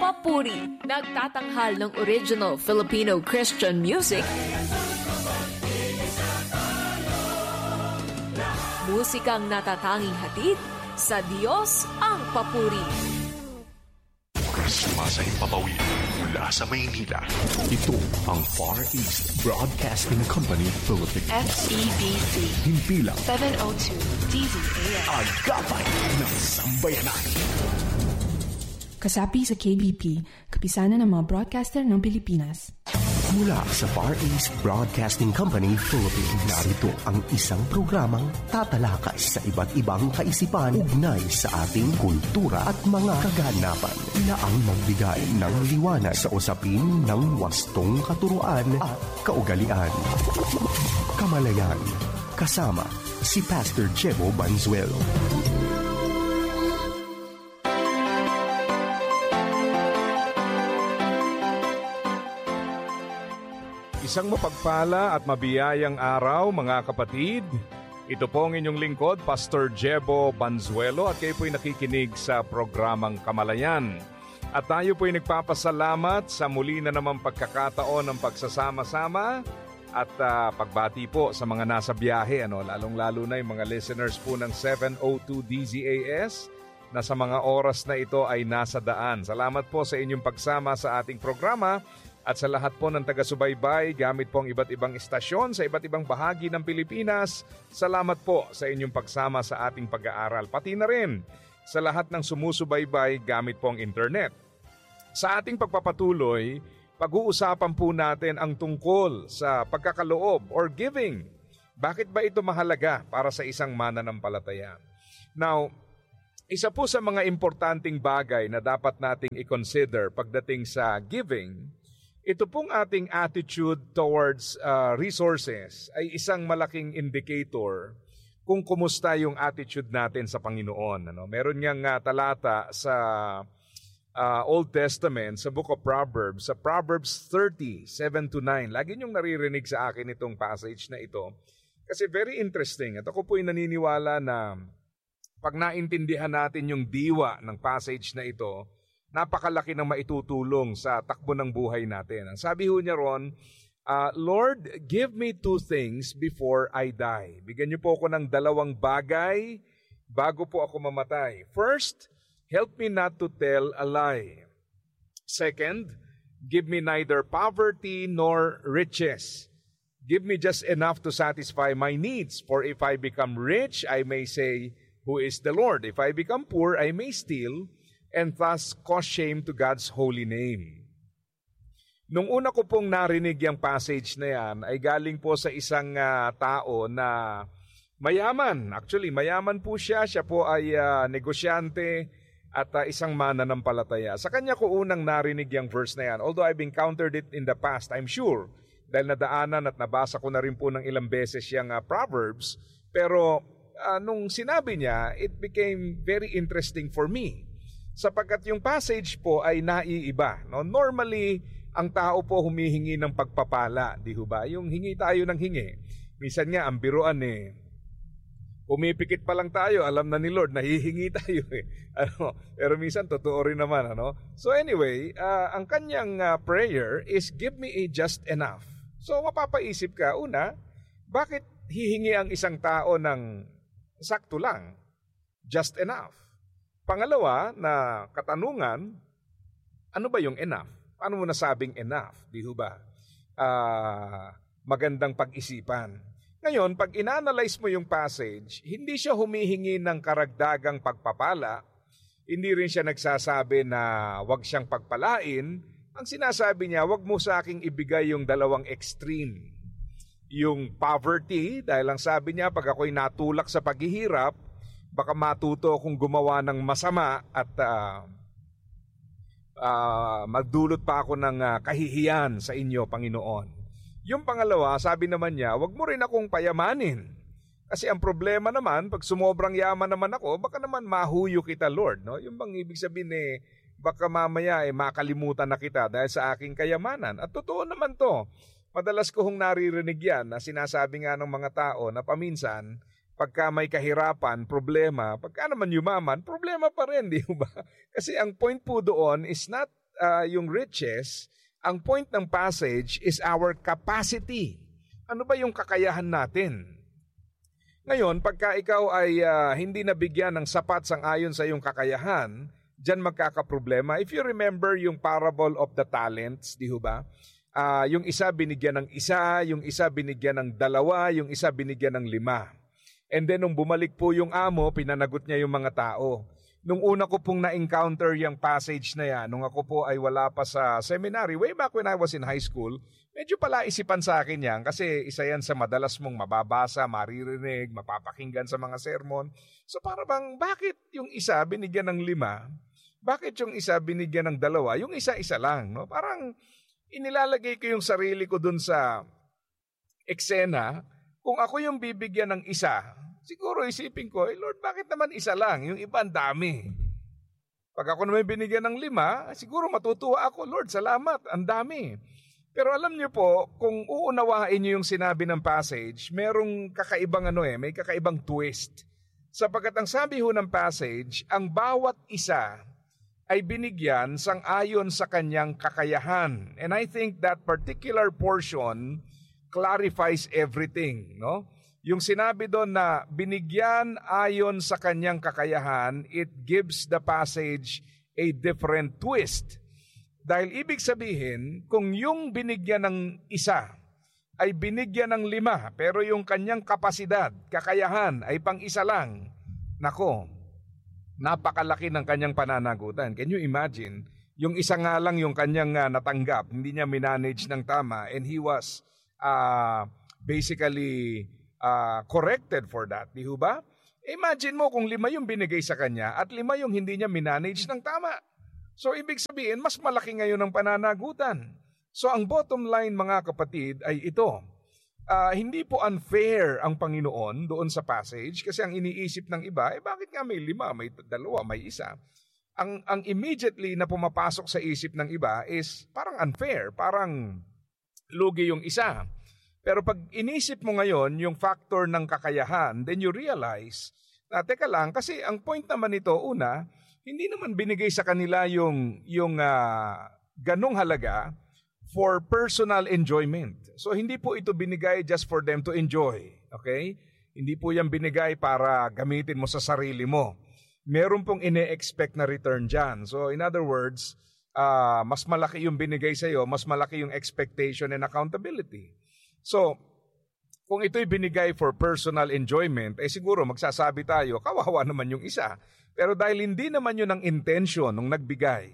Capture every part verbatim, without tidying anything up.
Papuri, nagtatanghal ng original Filipino Christian music, musikang natatanging hatid sa Diyos ang papuri. Sumasahing papawid mula sa Maynila. Ito ang Far East Broadcasting Company Philippines. F E B C. Himpilang seven oh two D Z A S. Agapay ng Sambayanan. Kasapi sa K B P, kapisanan ng mga broadcaster ng Pilipinas. Mula sa Far East Broadcasting Company Philippines, narito ang isang programang tatalakay sa iba't ibang kaisipan ugnay sa ating kultura at mga kaganapan na ang magbigay ng liwanag sa usapin ng wastong katuruan at kaugalian. Kamalayan, kasama si Pastor Jebo Banzuelo. Isang mapagpala at mabiyayang araw, mga kapatid. Ito po ang inyong lingkod, Pastor Jebo Banzuelo, at kayo po'y nakikinig sa programang Kamalayan. At tayo po'y nagpapasalamat sa muli na namang pagkakataon ng pagsasama-sama at uh, pagbati po sa mga nasa biyahe, ano, lalong-lalo na yung mga listeners po ng seven oh two D Z A S na sa mga oras na ito ay nasa daan. Salamat po sa inyong pagsama sa ating programa. At sa lahat po ng taga-subaybay, gamit po ang iba't ibang istasyon sa iba't ibang bahagi ng Pilipinas, salamat po sa inyong pagsama sa ating pag-aaral. Pati na rin sa lahat ng sumusubaybay gamit po ang internet. Sa ating pagpapatuloy, pag-uusapan po natin ang tungkol sa pagkakaloob or giving. Bakit ba ito mahalaga para sa isang mananampalataya? Now, isa po sa mga importanteng bagay na dapat nating i-consider pagdating sa giving, ito pong ating attitude towards uh, resources ay isang malaking indicator kung kumusta yung attitude natin sa Panginoon. Ano? Meron niyang uh, talata sa uh, Old Testament, sa Book of Proverbs, sa Proverbs thirty, seven to nine. Lagi niyong naririnig sa akin itong passage na ito. Kasi very interesting. At ako po'y naniniwala na pag naintindihan natin yung diwa ng passage na ito, napakalaki ng maitutulong sa takbo ng buhay natin. Ang sabi ho niya ron, uh, Lord, give me two things before I die. Bigyan niyo po ako ng dalawang bagay bago po ako mamatay. First, help me not to tell a lie. Second, give me neither poverty nor riches. Give me just enough to satisfy my needs. For if I become rich, I may say, who is the Lord? If I become poor, I may steal, and thus cause shame to God's holy name. Nung una ko pong narinig yung passage na yan, ay galing po sa isang uh, tao na mayaman. Actually, mayaman po siya. Siya po ay uh, negosyante at uh, isang mananampalataya. Sa kanya ko unang narinig yung verse na yan. Although I've encountered it in the past, I'm sure, dahil nadaanan at nabasa ko na rin po ng ilang beses yung uh, Proverbs. Pero uh, nung sinabi niya, it became very interesting for me. Sapagkat yung passage po ay naiiba. No? Normally, ang tao po humihingi ng pagpapala, di ho ba? Yung hingi tayo ng hingi. Minsan nga, ang biruan eh, pumipikit pa lang tayo, alam na ni Lord, nahihingi tayo eh. Ano? Pero minsan, totoo rin naman. Ano? So anyway, uh, ang kanyang uh, prayer is, give me a just enough. So mapapaisip ka, una, bakit hihingi ang isang tao ng sakto lang? Just enough. Pangalawa na katanungan, ano ba yung enough? Paano mo nasabing enough? Di ho ba? Uh, magandang pag-isipan. Ngayon, pag inanalyze mo yung passage, hindi siya humihingi ng karagdagang pagpapala, hindi rin siya nagsasabi na wag siyang pagpalain. Ang sinasabi niya, wag mo sa aking ibigay yung dalawang extreme. Yung poverty, dahil ang sabi niya, pag ako'y natulak sa paghihirap, baka matuto akong gumawa ng masama at uh, uh, magdulot pa ako ng uh, kahihiyan sa inyo, Panginoon. Yung pangalawa, sabi naman niya, wag mo rin akong payamanin. Kasi ang problema naman, pag sumobrang yaman naman ako, baka naman mahuyo kita, Lord. No? Yung bang ibig sabihin eh, baka mamaya eh, makalimutan na kita dahil sa aking kayamanan. At totoo naman to. Madalas ko hong naririnig yan na sinasabi nga ng mga tao na paminsan, pagka may kahirapan, problema, pagka naman yumaman, problema pa rin, di ba? Kasi ang point po doon is not uh, yung riches, ang point ng passage is our capacity. Ano ba yung kakayahan natin? Ngayon, pagka ikaw ay uh, hindi nabigyan ng sapat sang-ayon sa iyong kakayahan, diyan magkakaproblema. If you remember yung parable of the talents, di ba? Uh, yung isa binigyan ng isa, yung isa binigyan ng dalawa, yung isa binigyan ng lima. And then nung bumalik po yung amo, pinanagot niya yung mga tao. Nung una ko pong na-encounter yung passage na yan, nung ako po ay wala pa sa seminary, way back when I was in high school, medyo pala isipan sa akin yan kasi isa yan sa madalas mong mababasa, maririnig, mapapakinggan sa mga sermon. So para bang, bakit yung isa binigyan ng lima? Bakit yung isa binigyan ng dalawa? Yung isa, isa lang. No? Parang inilalagay ko yung sarili ko dun sa eksena. Kung ako yung bibigyan ng isa, siguro isipin ko, eh Lord, bakit naman isa lang? Yung iba ang dami. Pag ako naman binigyan ng lima, siguro matutuwa ako, Lord, salamat, ang dami. Pero alam niyo po, kung uunawain niyo yung sinabi ng passage, merong kakaibang ano eh, may kakaibang twist. Sapagkat ang sabi ho ng passage, ang bawat isa ay binigyan sang-ayon sa kanyang kakayahan. And I think that particular portion clarifies everything, no? Yung sinabi doon na binigyan ayon sa kanyang kakayahan, it gives the passage a different twist. Dahil ibig sabihin, kung yung binigyan ng isa ay binigyan ng lima, pero yung kanyang kapasidad, kakayahan ay pang isa lang, nako, napakalaki ng kanyang pananagutan. Can you imagine? Yung isa nga lang yung kanyang uh, natanggap, hindi niya minanage ng tama, and he was uh, basically uh, corrected for that. Di ba? Imagine mo kung lima yung binigay sa kanya at lima yung hindi niya minanage ng tama. So ibig sabihin, mas malaki ngayon ang pananagutan. So ang bottom line mga kapatid ay ito. Uh, hindi po unfair ang Panginoon doon sa passage kasi ang iniisip ng iba, eh bakit nga may lima, may dalawa, may isa? Ang, ang immediately na pumapasok sa isip ng iba is parang unfair, parang lugi yung isa. Pero pag inisip mo ngayon yung factor ng kakayahan, then you realize na teka lang, kasi ang point naman nito, una, hindi naman binigay sa kanila yung, yung uh, ganong halaga for personal enjoyment. So hindi po ito binigay just for them to enjoy. Okay? Hindi po yan binigay para gamitin mo sa sarili mo. Meron pong ine-expect na return dyan. So in other words, uh, mas malaki yung binigay sa'yo, mas malaki yung expectation and accountability. So, kung ito'y binigay for personal enjoyment, eh siguro magsasabi tayo, kawawa naman yung isa. Pero dahil hindi naman yun ang intention nung nagbigay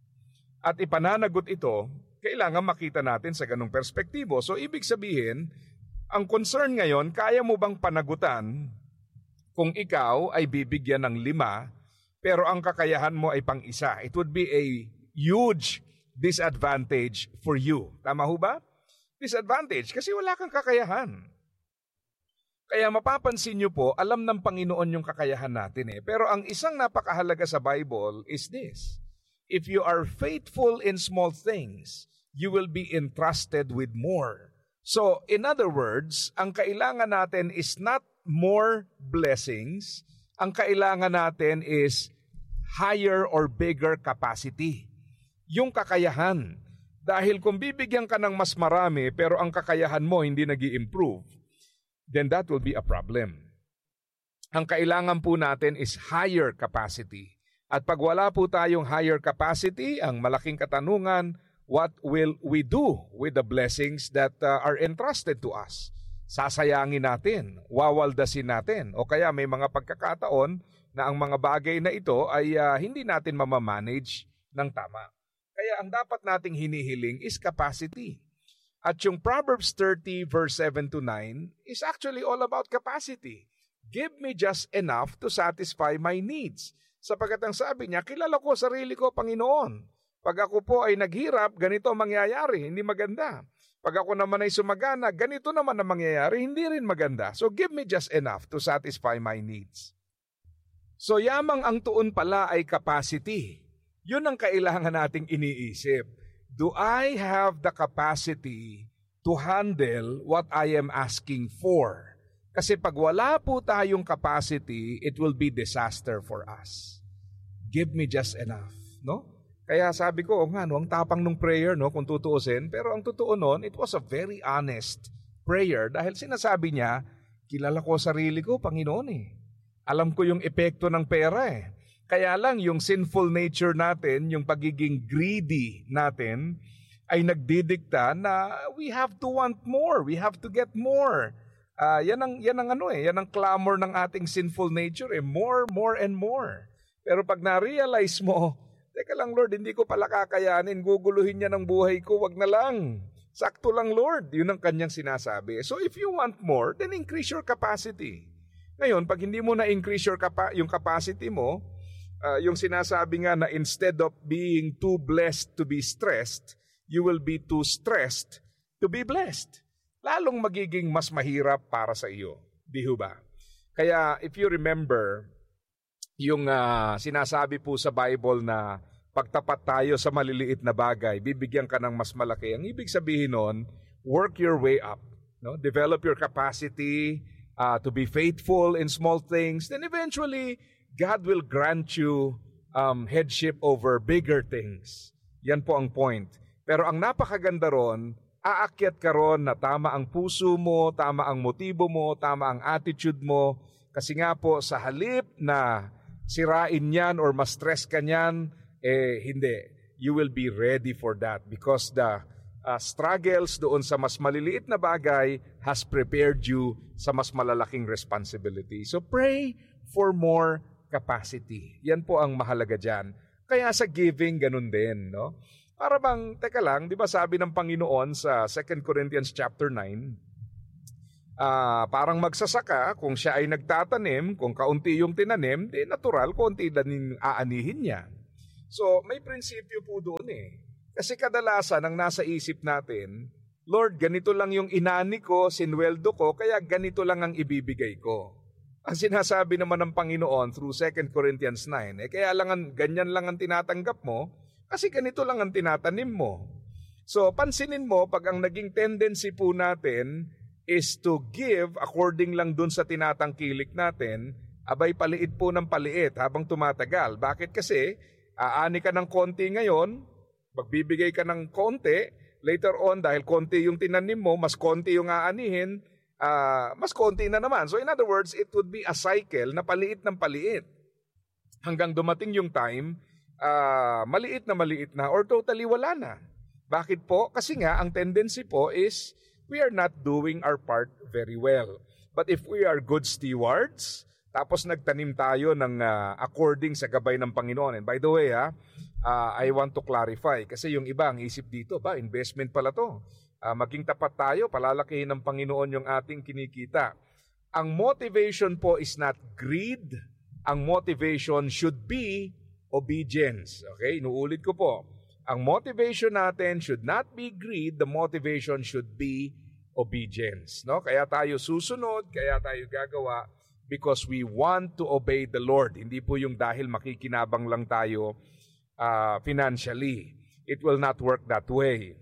at ipananagot ito, kailangan makita natin sa ganung perspektibo. So, ibig sabihin, ang concern ngayon, kaya mo bang panagutan kung ikaw ay bibigyan ng lima, pero ang kakayahan mo ay pang isa? It would be a huge disadvantage for you. Tama ho ba? Disadvantage kasi wala kang kakayahan. Kaya mapapansin nyo po, alam ng Panginoon yung kakayahan natin eh. Pero ang isang napakahalaga sa Bible is this. If you are faithful in small things, you will be entrusted with more. So, in other words, ang kailangan natin is not more blessings. Ang kailangan natin is higher or bigger capacity. Yung kakayahan. Dahil kung bibigyan ka ng mas marami pero ang kakayahan mo hindi nag-i-improve, then that will be a problem. Ang kailangan po natin is higher capacity. At pag wala po tayong higher capacity, ang malaking katanungan, what will we do with the blessings that uh, are entrusted to us? Sasayangin natin, wawaldasin natin, o kaya may mga pagkakataon na ang mga bagay na ito ay uh, hindi natin mamamanage ng tama. Kaya ang dapat nating hinihiling is capacity. At yung Proverbs thirty verse seven to nine is actually all about capacity. Give me just enough to satisfy my needs. Sapagkat ang sabi niya, kilala ko sarili ko, Panginoon. Pag ako po ay naghirap, ganito ang mangyayari, hindi maganda. Pag ako naman ay sumagana, ganito naman ang mangyayari, hindi rin maganda. So give me just enough to satisfy my needs. So yamang ang tuon pala ay capacity. Yun ang kailangan nating iniisip. Do I have the capacity to handle what I am asking for? Kasi pag wala po tayong capacity, it will be disaster for us. Give me just enough, no? Kaya sabi ko, oh, nga, no, ang tapang ng prayer, no, kung tutuusin. Pero ang totoo nun, it was a very honest prayer dahil sinasabi niya, kilala ko sarili ko, Panginoon eh. Alam ko yung epekto ng pera eh. Kaya lang yung sinful nature natin, yung pagiging greedy natin, ay nagdidikta na we have to want more, we have to get more. Uh, yan ang yan ang ano eh, yan ang clamor ng ating sinful nature eh, more, more and more. Pero pag na-realize mo, teka lang Lord, hindi ko pala kakayanin, guguluhin niya ng buhay ko, wag na lang. Sakto lang Lord, yun ang kanyang sinasabi. So if you want more, then increase your capacity. Ngayon, pag hindi mo na-increase your capa- yung capacity mo, uh, yung sinasabi nga na instead of being too blessed to be stressed, you will be too stressed to be blessed. Lalong magiging mas mahirap para sa iyo. Di ba? Kaya if you remember, yung uh, sinasabi po sa Bible na pagtapat tayo sa maliliit na bagay, bibigyan ka ng mas malaki. Ang ibig sabihin nun, work your way up. No? Develop your capacity uh, to be faithful in small things. Then eventually, God will grant you um, headship over bigger things. Yan po ang point. Pero ang napakaganda ron, aakyat ka ron na tama ang puso mo, tama ang motibo mo, tama ang attitude mo. Kasi nga po, sa halip na sirain yan or ma-stress ka niyan, eh hindi. You will be ready for that because the uh, struggles doon sa mas maliliit na bagay has prepared you sa mas malalaking responsibility. So pray for more capacity. Yan po ang mahalaga dyan. Kaya sa giving, ganun din, no? Para bang, teka lang, di ba sabi ng Panginoon sa Second Corinthians chapter nine, Uh, parang magsasaka, kung siya ay nagtatanim, kung kaunti yung tinanim, di natural, kaunti din aanihin niya. So, may prinsipyo po doon eh. Kasi kadalasan, ang nasa isip natin, Lord, ganito lang yung inani ko, sinweldo ko, kaya ganito lang ang ibibigay ko. Ang sinasabi naman ng Panginoon through Second Corinthians nine, eh kaya lang ang, ganyan lang ang tinatanggap mo, kasi ganito lang ang tinatanim mo. So, pansinin mo, pag ang naging tendency po natin is to give according lang dun sa tinatangkilik natin, abay paliit po ng paliit habang tumatagal. Bakit? Kasi aani ka ng konti ngayon, magbibigay ka ng konti, later on dahil konti yung tinanim mo, mas konti yung aanihin, uh, mas konti na naman. So in other words, it would be a cycle na paliit ng paliit. Hanggang dumating yung time, uh, maliit na maliit na or totally wala na. Bakit po? Kasi nga, ang tendency po is we are not doing our part very well. But if we are good stewards, tapos nagtanim tayo ng uh, according sa gabay ng Panginoon. And by the way, ha, uh, I want to clarify, kasi yung iba ang isip dito, ba, investment pala to. Uh, maging tapat tayo, palalakihin ng Panginoon yung ating kinikita. Ang motivation po is not greed. Ang motivation should be obedience. Okay, inuulit ko po. Ang motivation natin should not be greed, the motivation should be obedience. No? Kaya tayo susunod, kaya tayo gagawa because we want to obey the Lord. Hindi po yung dahil makikinabang lang tayo uh, financially. It will not work that way.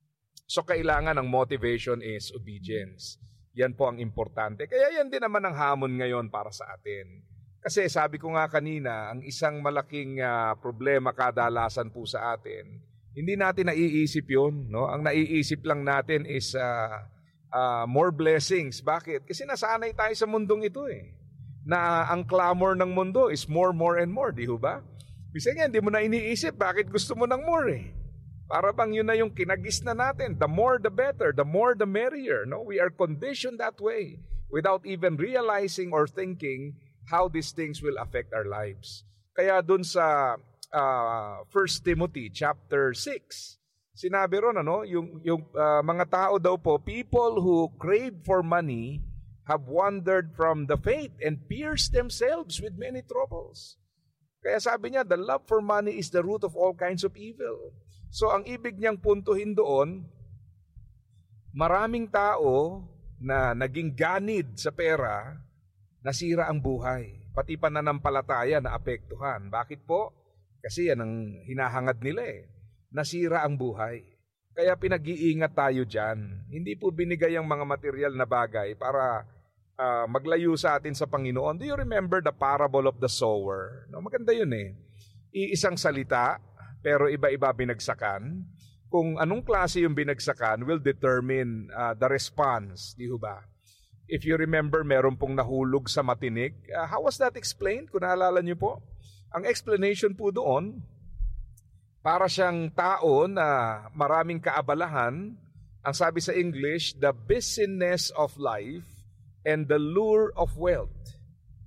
So kailangan ang motivation is obedience. Yan po ang importante. Kaya yan din naman ang hamon ngayon para sa atin. Kasi sabi ko nga kanina, ang isang malaking uh, problema kadalasan po sa atin, hindi natin naiisip yun. No? Ang naiisip lang natin is uh, uh, more blessings. Bakit? Kasi nasanay tayo sa mundong ito eh. Na ang clamor ng mundo is more, more, and more. Di ba? Bisa nga, hindi mo na iniisip bakit gusto mo ng more eh. Para bang yun na yung kinagis na natin. The more the better, the more the merrier. No? We are conditioned that way without even realizing or thinking how these things will affect our lives. Kaya dun sa uh, First Timothy chapter six, sinabi ron, ano, yung, yung uh, mga tao daw po, people who crave for money have wandered from the faith and pierced themselves with many troubles. Kaya sabi niya, the love for money is the root of all kinds of evil. So ang ibig niyang puntuhin doon, maraming tao na naging ganid sa pera, nasira ang buhay. Pati pananampalataya na apektuhan. Bakit po? Kasi yan ang hinahangad nila eh. Nasira ang buhay. Kaya pinag-iingat tayo dyan. Hindi po binigay ang mga material na bagay para uh, maglayo sa atin sa Panginoon. Do you remember the parable of the sower? No, maganda yun eh. Iisang salita, pero iba-iba binagsakan. Kung anong klase yung binagsakan will determine uh, the response, di ba? If you remember, meron pong nahulog sa matinik. Uh, how was that explained? Kung naalala niyo po, ang explanation po doon, para siyang tao na maraming kaabalahan, ang sabi sa English, the busyness of life and the lure of wealth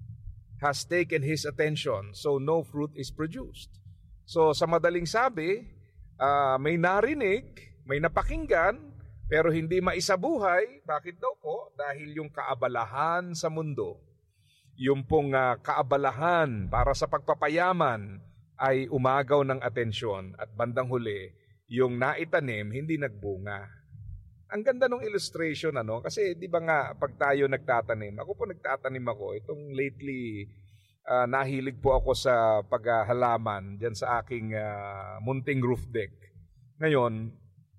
has taken his attention, so no fruit is produced. So sa madaling sabi, uh, may narinig, may napakinggan, pero hindi maisabuhay. Bakit daw po? Dahil yung kaabalahan sa mundo, yung pong uh, kaabalahan para sa pagpapayaman ay umagaw ng atensyon at bandang huli, yung naitanim hindi nagbunga. Ang ganda ng illustration, ano? Kasi di ba nga, pag tayo nagtatanim, ako po nagtatanim ako, itong lately, uh, nahilig po ako sa paghahalaman dyan sa aking uh, munting roof deck. Ngayon,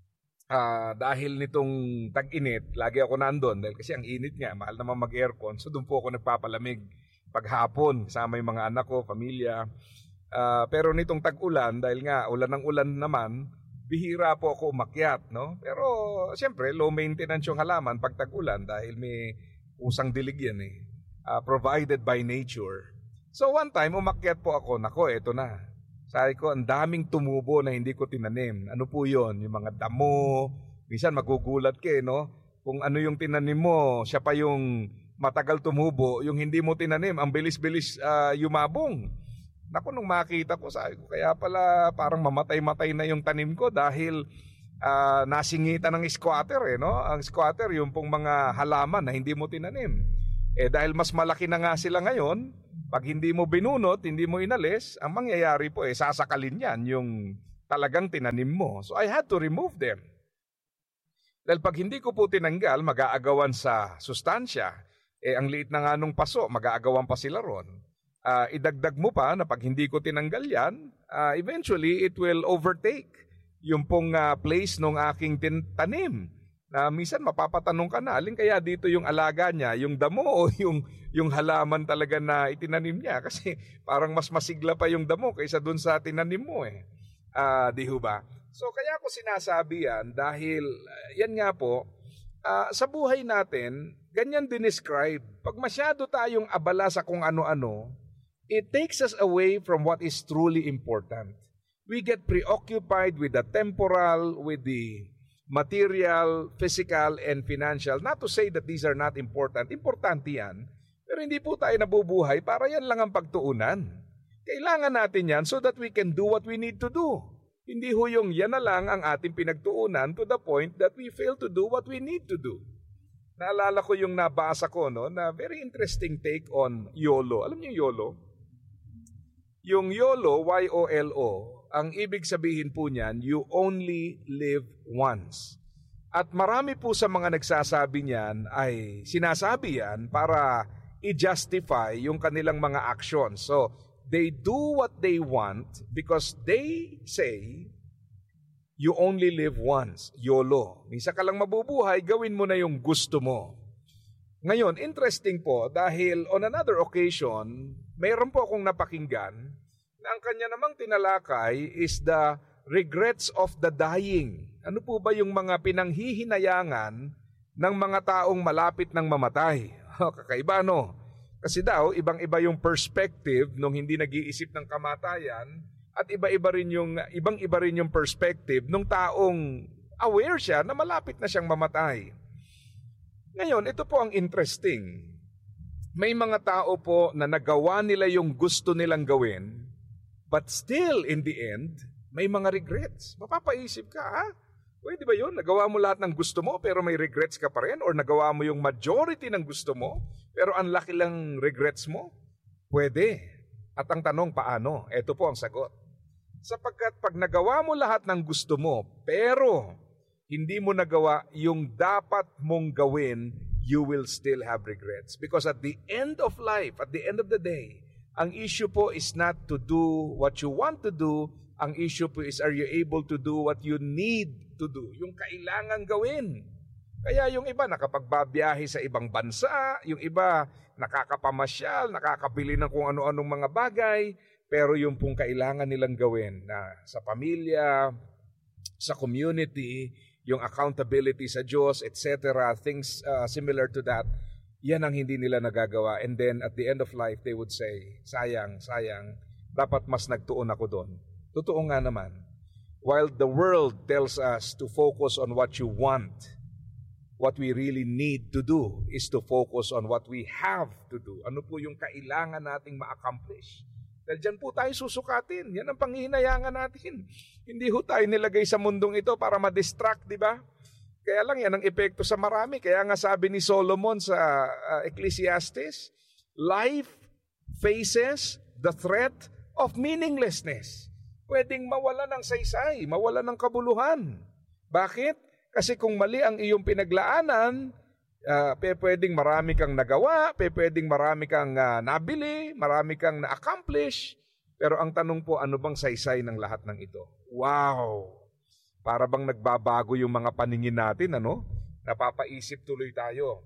uh, dahil nitong tag-init, lagi ako nandun, dahil kasi ang init nga, mahal naman mag-aircon, so doon po ako nagpapalamig paghapon, kasama yung mga anak ko, pamilya. Uh, pero nitong tag-ulan, dahil nga ulan ng ulan naman, bihira po ako umakyat, no? Pero siyempre, low maintenance yung halaman pag tag-ulan dahil may usang dilig yan eh. Uh, provided by nature. So one time, umakyat po ako, nako, eto na. Sabi ko, ang daming tumubo na hindi ko tinanim. Ano po yon? Yung mga damo, minsan magugulat ka eh, no? Kung ano yung tinanim mo, siya pa yung matagal tumubo, yung hindi mo tinanim, ang bilis-bilis uh, yumabong. Naku, nung makita ko, sabi ko, kaya pala parang mamatay-matay na yung tanim ko dahil uh, nasingitan ng squatter, eh, no? Ang squatter, yung pong mga halaman na hindi mo tinanim. Eh, dahil mas malaki na nga sila ngayon, pag hindi mo binunot, hindi mo inalis, ang mangyayari po, eh, sasakalin yan yung talagang tinanim mo. So I had to remove them. Dahil pag hindi ko po tinanggal, mag-aagawan sa sustansya. Eh, ang liit na nga nung paso, mag-aagawan pa sila ron. Uh, idagdag mo pa na pag hindi ko tinanggal yan, uh, eventually it will overtake yung pong uh, place ng aking tanim. Na uh, minsan mapapatanong ka na, alin kaya dito yung alaga niya, yung damo o yung, yung halaman talaga na itinanim niya? Kasi parang mas masigla pa yung damo kaysa dun sa tinanim mo eh. Uh, di ho ba? So kaya ako sinasabi yan dahil uh, yan nga po, uh, sa buhay natin, ganyan dinescribe. Pag masyado tayong abala sa kung ano-ano, it takes us away from what is truly important. We get preoccupied with the temporal, with the material, physical, and financial. Not to say that these are not important. Importante yan. Pero hindi po tayo nabubuhay para yan lang ang pagtuunan. Kailangan natin yan so that we can do what we need to do. Hindi ho yung yan na lang ang ating pinagtuunan to the point that we fail to do what we need to do. Naalala ko yung nabasa ko, no, na very interesting take on YOLO. Alam niyo YOLO? Yung YOLO, Y O L O, ang ibig sabihin po niyan, you only live once. At marami po sa mga nagsasabi niyan ay sinasabi yan para i-justify yung kanilang mga actions. So, they do what they want because they say, you only live once, YOLO. Minsan ka lang mabubuhay, gawin mo na yung gusto mo. Ngayon, interesting po dahil on another occasion, mayroon po akong napakinggan na ang kanya namang tinalakay is the regrets of the dying. Ano po ba yung mga pinanghihinayangan ng mga taong malapit ng mamatay? Kakaiba, no? Kasi daw, ibang-iba yung perspective nung hindi nag-iisip ng kamatayan at iba-iba rin yung, ibang-iba rin yung perspective nung taong aware siya na malapit na siyang mamatay. Ngayon, ito po ang interesting. May mga tao po na nagawa nila yung gusto nilang gawin, but still, in the end, may mga regrets. Mapapaisip ka, ha? Pwede ba yun? Nagawa mo lahat ng gusto mo, pero may regrets ka pa rin? Or nagawa mo yung majority ng gusto mo, pero ang laki lang regrets mo? Pwede. At ang tanong, paano? Ito po ang sagot. Sapagkat pag nagawa mo lahat ng gusto mo, pero hindi mo nagawa yung dapat mong gawin, you will still have regrets. Because at the end of life, at the end of the day, ang issue po is not to do what you want to do. Ang issue po is, are you able to do what you need to do? Yung kailangan gawin. Kaya yung iba nakapagbabiyahe sa ibang bansa, yung iba nakakapamasyal, nakakabili ng kung ano-anong mga bagay. Pero yung pong kailangan nilang gawin na sa pamilya, sa community, yung accountability sa Diyos, et cetera, things uh, similar to that, yan ang hindi nila nagagawa. And then at the end of life, they would say, sayang, sayang, dapat mas nagtuon ako doon. Totoo nga naman. While the world tells us to focus on what you want, what we really need to do is to focus on what we have to do. Ano po yung kailangan nating ma-accomplish? Dahil dyan po tayo susukatin. Yan ang panghihinayangan natin. Hindi ho tayo nilagay sa mundong ito para ma-distract, di ba? Kaya lang yan ang epekto sa marami. Kaya nga sabi ni Solomon sa uh, Ecclesiastes, life faces the threat of meaninglessness. Pwedeng mawala ng saysay, mawala ng kabuluhan. Bakit? Kasi kung mali ang iyong pinaglaanan, uh, pwedeng marami kang nagawa, pwedeng marami kang uh, nabili, marami kang na-accomplish. Pero ang tanong po, ano bang saysay ng lahat ng ito? Wow! Para bang nagbabago yung mga paningin natin, ano? Napapaisip tuloy tayo.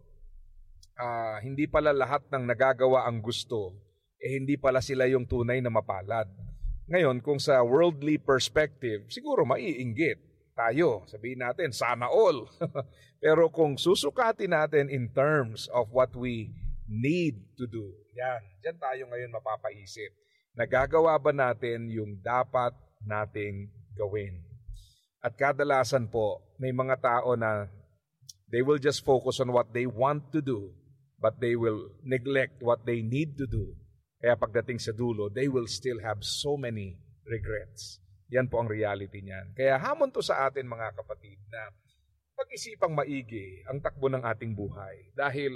Uh, hindi pala lahat ng nagagawa ang gusto, eh hindi pala sila yung tunay na mapalad. Ngayon, kung sa worldly perspective, siguro maiinggit tayo. Sabihin natin, sana all. Pero kung susukatin natin in terms of what we need to do, yan, dyan tayo ngayon mapapaisip. Nagagawa ba natin yung dapat nating gawin? At kadalasan po, may mga tao na they will just focus on what they want to do, but they will neglect what they need to do. Kaya pagdating sa dulo, they will still have so many regrets. Yan po ang reality niyan. Kaya hamon to sa atin mga kapatid na pag-isipang maigi ang takbo ng ating buhay. Dahil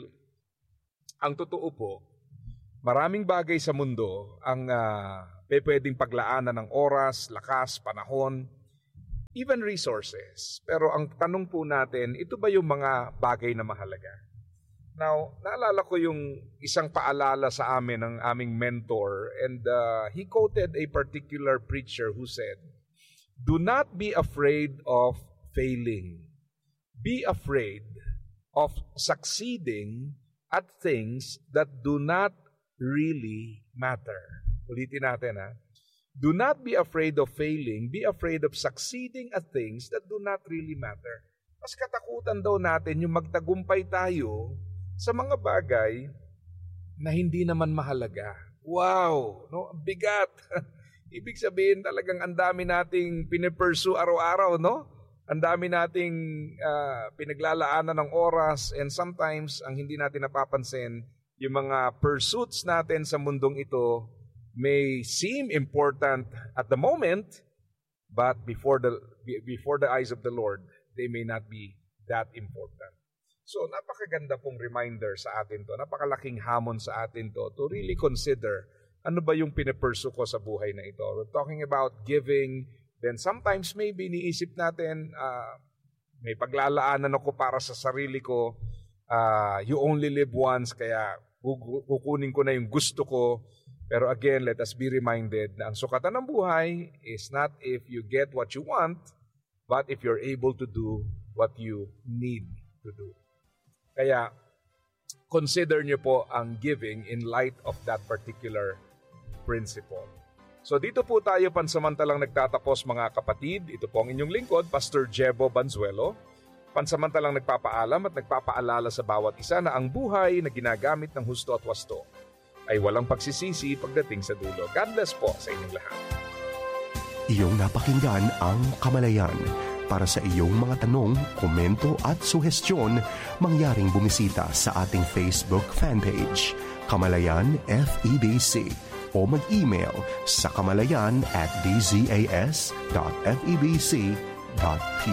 ang totoo po, maraming bagay sa mundo ang uh, pwedeng paglaanan ng oras, lakas, panahon, even resources. Pero ang tanong po natin, ito ba yung mga bagay na mahalaga? Now, naalala ko yung isang paalala sa amin ng aming mentor, and uh, he quoted a particular preacher who said, "Do not be afraid of failing. Be afraid of succeeding at things that do not really matter." Ulitin natin, ha? Do not be afraid of failing. Be afraid of succeeding at things that do not really matter. Mas katakutan daw natin yung magtagumpay tayo sa mga bagay na hindi naman mahalaga. Wow! No? Bigat! Ibig sabihin talagang ang dami nating pinipursue araw-araw, no? Ang dami nating uh, pinaglalaanan ng oras, and sometimes ang hindi natin napapansin, yung mga pursuits natin sa mundong ito may seem important at the moment, but before the before the eyes of the Lord, they may not be that important. So, napakaganda pong reminder sa atin to, napakalaking hamon sa atin to, to really consider ano ba yung pinipursu ko sa buhay na ito. We're talking about giving, then sometimes maybe niisip natin, uh, may paglalaanan ako para sa sarili ko, uh, you only live once, kaya kukunin ko na yung gusto ko. Pero again, let us be reminded na ang sukatan ng buhay is not if you get what you want, but if you're able to do what you need to do. Kaya, consider niyo po ang giving in light of that particular principle. So dito po tayo pansamantalang nagtatapos mga kapatid. Ito po ang inyong lingkod, Pastor Jebo Banzuelo. Pansamantalang nagpapaalam at nagpapaalala sa bawat isa na ang buhay na ginagamit ng husto at wasto ay walang pagsisisi pagdating sa dulo. God bless po sa inyong lahat. Iyong napakinggan ang Kamalayan. Para sa iyong mga tanong, komento at suhestyon, mangyaring bumisita sa ating Facebook fanpage, Kamalayan F E B C, o mag-email sa kamalayan at d z a s dot f e b c dot p